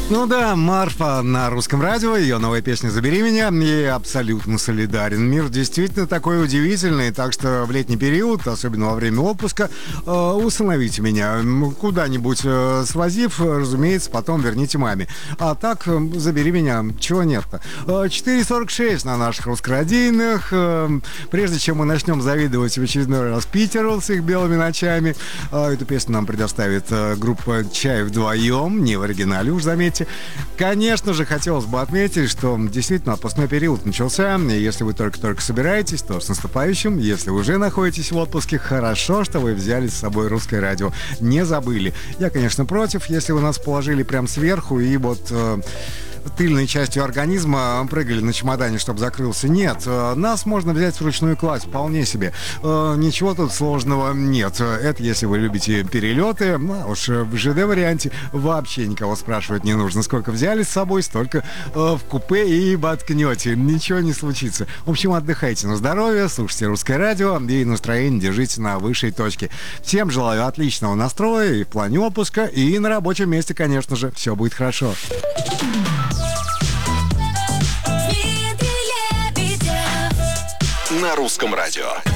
Ну да, Марфа на русском радио, ее новая песня «Забери меня», я абсолютно солидарен. Мир действительно такой удивительный, так что в летний период, особенно во время отпуска, усыновите меня. Куда-нибудь свозив, разумеется, потом верните маме. А так, забери меня, чего нет-то. 4:46 на наших русскорадийных. Прежде чем мы начнем завидовать в очередной раз Питеру с их белыми ночами, эту песню нам предоставит группа «Чай вдвоем», не в оригинале, уж заметьте. Конечно же, хотелось бы отметить, что действительно отпускной период начался. И если вы только-только собираетесь, то с наступающим. Если вы уже находитесь в отпуске, хорошо, что вы взяли с собой русское радио. Не забыли. Я, конечно, против, если вы нас положили прям сверху и вот... тыльной частью организма прыгали на чемодане, чтобы закрылся. Нет, нас можно взять вручную кладь, вполне себе. Ничего тут сложного нет. Это если вы любите перелеты, уж в ЖД-варианте вообще никого спрашивать не нужно. Сколько взяли с собой, столько в купе и воткнете. Ничего не случится. В общем, отдыхайте на здоровье, слушайте русское радио и настроение держите на высшей точке. Всем желаю отличного настроя и в плане отпуска, и на рабочем месте, конечно же. Все будет хорошо. На русском радио.